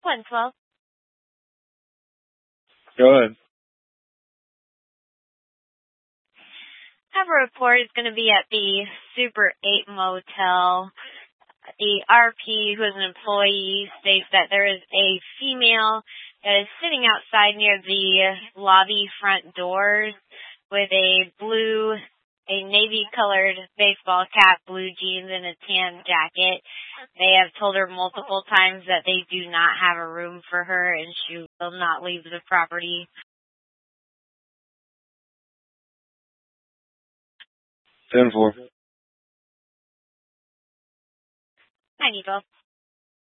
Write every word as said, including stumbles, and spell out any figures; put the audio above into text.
one twelve. Go ahead. Have a report is going to be at the Super eight Motel. The R P, who is an employee, states that there is a female that is sitting outside near the lobby front doors with a blue, a navy-colored baseball cap, blue jeans, and a tan jacket. They have told her multiple times that they do not have a room for her and she will not leave the property. ten four. ninety twelve.